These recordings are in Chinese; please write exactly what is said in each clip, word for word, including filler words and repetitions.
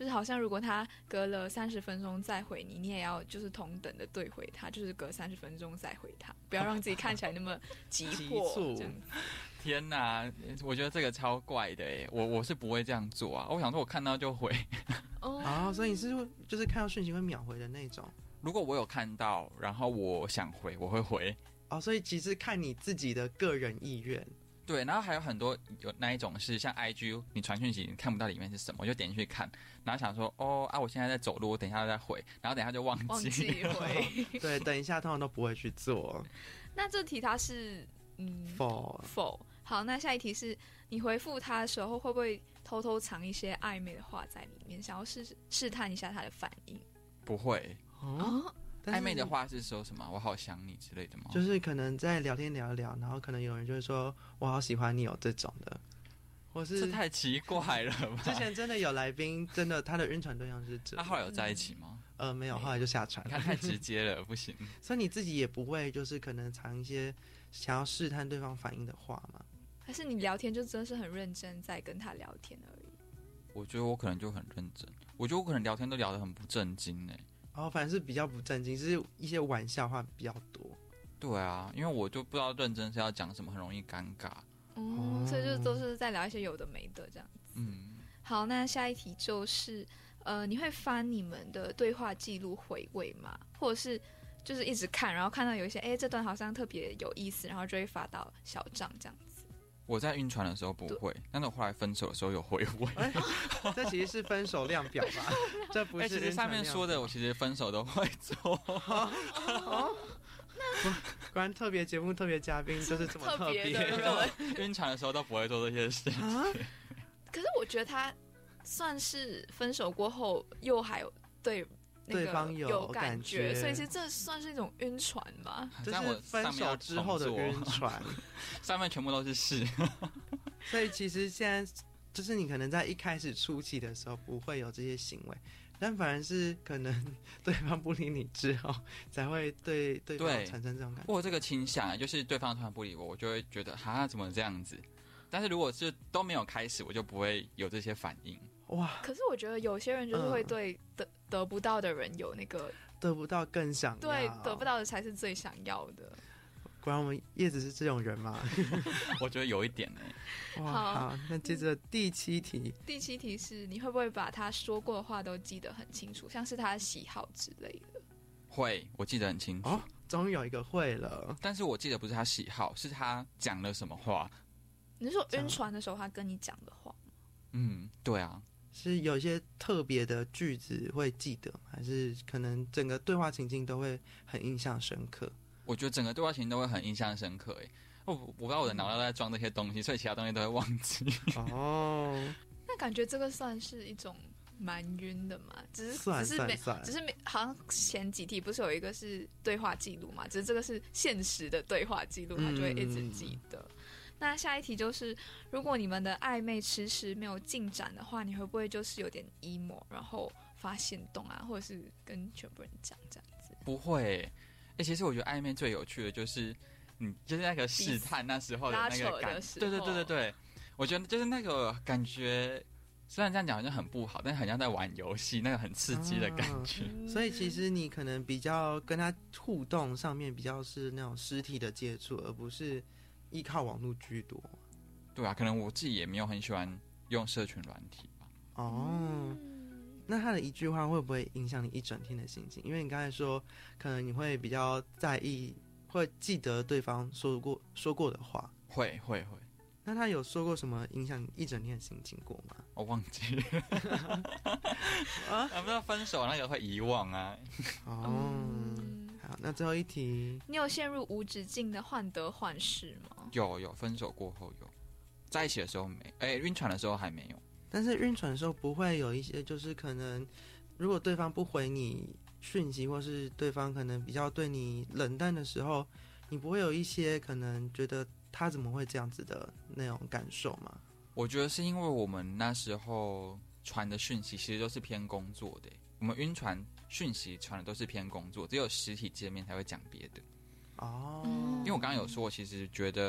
就是好像如果他隔了三十分钟再回你，你也要就是同等的对回他，就是隔三十分钟再回他，不要让自己看起来那么急迫。这样子。 天哪，我觉得这个超怪的耶，我我是不会这样做啊。我想说，我看到就回。 哦，啊，所以你是就是看到讯息会秒回的那种。 如果我有看到，然后我想回，我会回。 哦，所以其实看你自己的个人意愿。 对，然后还有很多有那一种是像 I G， 你传讯息你看不到里面是什么，我就点进去看，然后想说哦啊，我现在在走路，我等一下再回，然后等一下就忘记忘记回。 对，等一下通常都不会去做。 那这题它是嗯否否好，那下一题是你回复他的时候会不会偷偷藏一些暧昧的话在里面，想要试试探一下他的反应？ 不会哦。 暧昧的话是说什么？我好想你之类的吗？ 就是可能在聊天聊一聊，然后可能有人就会说我好喜欢你哦这种的，或是这太奇怪了吧？ 之前真的有来宾，真的他的晕船对象是这， 他后来有在一起吗？ 嗯、呃，没有，后来就下船了。 他太直接了，不行。 所以你自己也不会就是可能藏一些想要试探对方反应的话吗？ 还是你聊天就真的是很认真在跟他聊天而已？ 我觉得我可能就很认真，我觉得我可能聊天都聊得很不正经哎。 哦，反正是比较不正经，是一些玩笑话比较多。 对啊，因为我就不知道认真是要讲什么，很容易尴尬。 哦，所以就都是在聊一些有的没的这样子。 嗯， 好，那下一题就是，呃，你会翻你们的对话记录回味吗？或者是就是一直看，然后看到有一些，哎，这段好像特别有意思，然后就会发到小账这样子。 我在晕船的时候不会，但是我后来分手的时候有回味。 欸、这其实是分手量表吧？这不是、欸？ 其实上面说的，我其实分手都会做。 哦哦、果然特别节目特别嘉宾就是这么特别。 晕船的时候都不会做这些事情。 啊、可是我觉得他算是分手过后又还有对。那个、 对方有感觉， 感觉所以其实这算是一种晕船吧？ 这是分手之后的晕船， 上面全部都是事。 所以其实现在就是你可能在一开始初期的时候不会有这些行为，但反而是可能对方不理你之后，才会对对方产生这种感觉。 我有这个倾向，就是对方突然不理我，我就会觉得哈怎么这样子？但是如果是都没有开始，我就不会有这些反应。 哇！ 可是我觉得有些人就是会对得、嗯、得不到的人有那个得不到更想要， 对，得不到的才是最想要的。 果然我们叶子是这种人嘛？ 我觉得有一点呢、 欸。哇，好，好，那接着第七题。 第七题是你会不会把他说过的话都记得很清楚，像是他的喜好之类的？ 会，我记得很清楚。 哦，终于有一个会了。 但是我记得不是他喜好，是他讲了什么话。 你是说晕船的时候他跟你讲的话吗？ 嗯，对啊。 是有一些特别的句子会记得，还是可能整个对话情境都会很印象深刻？ 我觉得整个对话情境都会很印象深刻。哎，我我不知道我的脑袋都在装这些东西，所以其他东西都会忘记。 哦， 那感觉这个算是一种蛮晕的嘛？只是算只是没算， 只是没，好像前几题不是有一个是对话记录嘛？只是这个是现实的对话记录，他就会一直记得。嗯，那下一题就是，如果你们的暧昧迟迟没有进展的话，你会不会就是有点 emo， 然后发现动啊，或者是跟全部人讲这样子？ 不会，哎、欸，其实我觉得暧昧最有趣的就是，嗯，就是那个试探那时候的那个感觉，对对对对对，我觉得就是那个感觉。虽然这样讲好像很不好，但是很像在玩游戏，那个很刺激的感觉、 啊。所以其实你可能比较跟他互动上面比较是那种实体的接触，而不是依靠网络居多。 对啊，可能我自己也没有很喜欢用社群软体吧。 哦，那他的一句话会不会影响你一整天的心情？因为你刚才说，可能你会比较在意，会记得对方说过说过的话。 会会会。 那他有说过什么影响一整天的心情过吗？ 我忘记了。啊，不知道分手那个会遗忘啊。 哦、嗯，好，那最后一题， 你有陷入无止境的患得患失吗？ 有有，分手过后有，在一起的时候没，哎、欸，晕船的时候还没有。 但是晕船的时候不会有一些，就是可能如果对方不回你讯息，或是对方可能比较对你冷淡的时候，你不会有一些可能觉得他怎么会这样子的那种感受吗？ 我觉得是因为我们那时候传的讯息其实都是偏工作的，我们晕船讯息传的都是偏工作，只有实体见面才会讲别的。 哦， 因为我刚刚有说，我其实觉得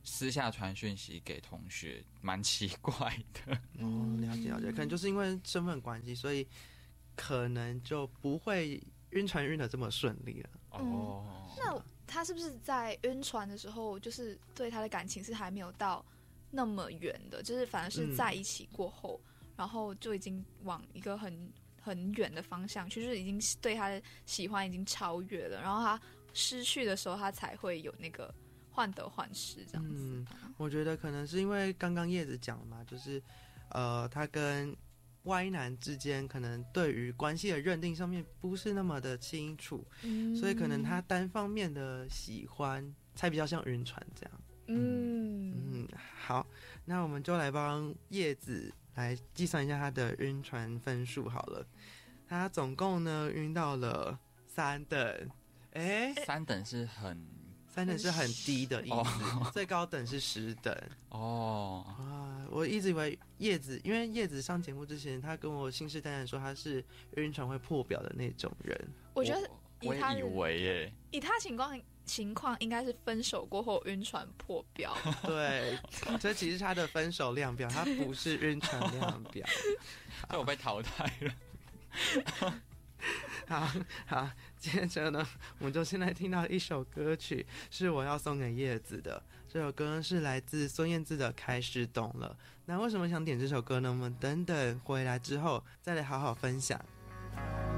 私下传讯息给同学，蛮奇怪的。 哦，了解了解，可能就是因为身份关系，所以可能就不会晕船晕的这么顺利了。 哦、 嗯，那他是不是在晕船的时候，就是对他的感情是还没有到那么远的，就是反而是在一起过后，嗯、然后就已经往一个很很远的方向去，就是已经对他的喜欢已经超越了，然后他失去的时候，他才会有那个患得患失这样子。 嗯，我觉得可能是因为刚刚叶子讲了嘛，就是呃，他跟歪男之间可能对于关系的认定上面不是那么的清楚，嗯、所以可能他单方面的喜欢才比较像晕船这样。嗯嗯，好，那我们就来帮叶子来计算一下他的晕船分数好了。他总共呢晕到了三等，哎， 三等是很。 三等是很低的意思，哦、最高等是十等。哦啊，我一直以为叶子，因为叶子上节目之前，他跟我信誓旦旦说他是晕船会破表的那种人。 我觉得以他我也以为耶， 以他情况情况应该是分手过后晕船破表。 对，这其实是他的分手量表，他不是晕船量表。 所以我被淘汰了。 好好，接着呢，我们就现在听到一首歌曲，是我要送给叶子的。这首歌是来自孙燕姿的《开始懂了》。那为什么想点这首歌呢？我们等等回来之后再来好好分享。